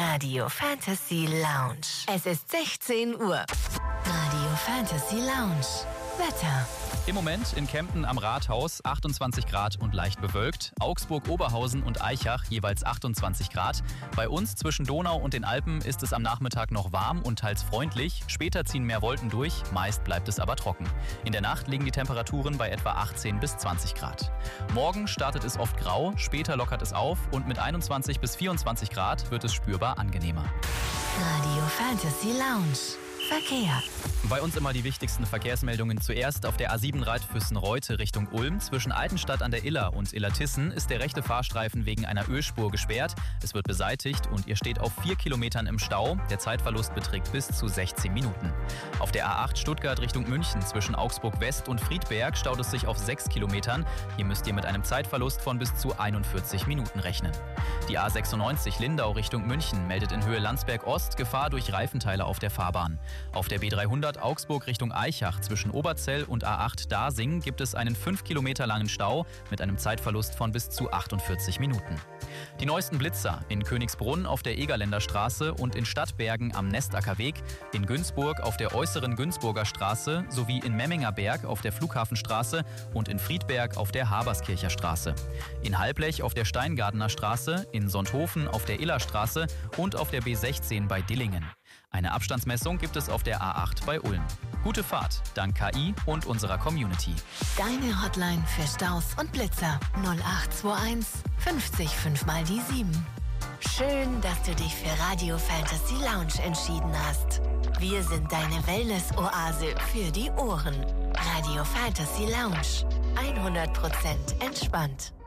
Radio Fantasy Lounge. Es ist 16 Uhr. Radio Fantasy Lounge. Wetter. Im Moment in Kempten am Rathaus 28 Grad und leicht bewölkt. Augsburg, Oberhausen und Aichach jeweils 28 Grad. Bei uns zwischen Donau und den Alpen ist es am Nachmittag noch warm und teils freundlich. Später ziehen mehr Wolken durch, meist bleibt es aber trocken. In der Nacht liegen die Temperaturen bei etwa 18 bis 20 Grad. Morgen startet es oft grau, später lockert es auf und mit 21 bis 24 Grad wird es spürbar angenehmer. Radio Fantasy Lounge. Verkehr. Bei uns immer die wichtigsten Verkehrsmeldungen. Zuerst auf der A7 Reitfüssen-Reute Richtung Ulm. Zwischen Altenstadt an der Iller und Illertissen ist der rechte Fahrstreifen wegen einer Ölspur gesperrt. Es wird beseitigt und ihr steht auf 4 Kilometern im Stau. Der Zeitverlust beträgt bis zu 16 Minuten. Auf der A8 Stuttgart Richtung München zwischen Augsburg West und Friedberg staut es sich auf 6 Kilometern. Hier müsst ihr mit einem Zeitverlust von bis zu 41 Minuten rechnen. Die A96 Lindau Richtung München meldet in Höhe Landsberg Ost Gefahr durch Reifenteile auf der Fahrbahn. Auf der B300 Augsburg Richtung Aichach zwischen Oberzell und A8 Dasing gibt es einen 5 Kilometer langen Stau mit einem Zeitverlust von bis zu 48 Minuten. Die neuesten Blitzer in Königsbrunn auf der Egerländer Straße und in Stadtbergen am Nestacker Weg, in Günzburg auf der äußeren Günzburger Straße sowie in Memminger Berg auf der Flughafenstraße und in Friedberg auf der Haberskircher Straße. In Halblech auf der Steingardener Straße, in Sonthofen auf der Illerstraße und auf der B16 bei Dillingen. Eine Abstandsmessung gibt es auf der A8 bei Ulm. Gute Fahrt, dank KI und unserer Community. Deine Hotline für Staus und Blitzer 0821 50 5 mal die 7. Schön, dass du dich für Radio Fantasy Lounge entschieden hast. Wir sind deine Wellness-Oase für die Ohren. Radio Fantasy Lounge. 100% entspannt.